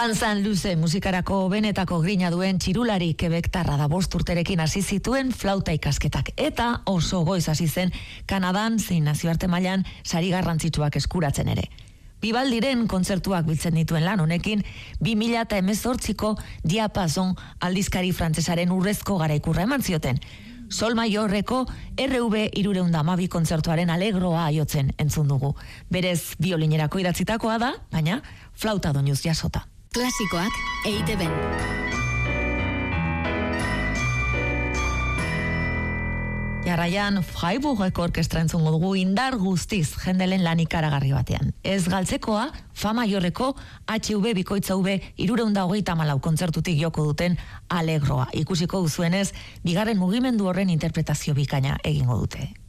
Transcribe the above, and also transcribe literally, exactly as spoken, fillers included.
Banzan luze musikarako benetako grina duen txirulari kebektarra da bost urterekin hasi zituen flauta ikasketak eta oso goiz hasi zen Kanadan zein nazioarte mailan sari garrantzitsuak eskuratzen ere. Bibaldiren kontzertuak biltzen dituen lan honekin bi mila hemezortziko Diapason aldizkari frantsesaren urrezko garaikurra eman zioten. Sol Maiorreko erre ube hirurehun eta hamabi kontzertuaren alegroa aiotzen entzun dugu. Berez biolinerako idatzitakoa da, baina flauta doinuz jasota. Klasikoak E I TeBen. Jarraian Freiburgeko orkestra entzungo dugu indar guztiz jendelen lan ikaragarri batean. Ez galtzekoa, Fa Maiorreko H V bikoitza V hirurehun eta hogeita hamalau kontzertutik joko duten alegroa. Ikusiko duzuenez, bigarren mugimendu horren interpretazio bikaina egingo dute.